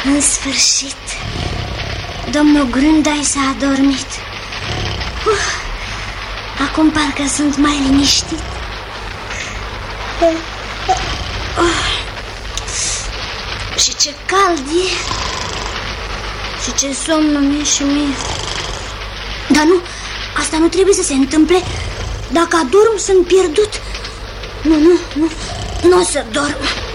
În sfârșit, domnul Grândai s-a adormit. Acum parcă sunt mai liniștit. Și ce cald e. Și ce somn mi-e și mie. Dar nu, asta nu trebuie să se întâmple. Dacă adorm, sunt pierdut. Nu o să dorm.